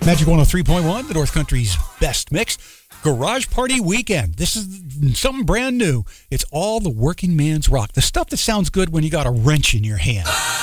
Magic 103.1, the North Country's best mix. Garage Party Weekend. This is something brand new. It's all the working man's rock. The stuff that sounds good when you got a wrench in your hand.